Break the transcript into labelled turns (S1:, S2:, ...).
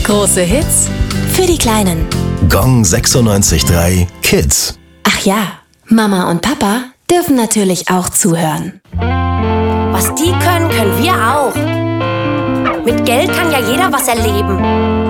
S1: Große Hits
S2: Für die Kleinen.
S3: Gong 96.3 Kids.
S2: Ach ja, Mama und Papa dürfen natürlich auch zuhören.
S4: Was die können, können wir auch. Mit Geld kann ja jeder was erleben.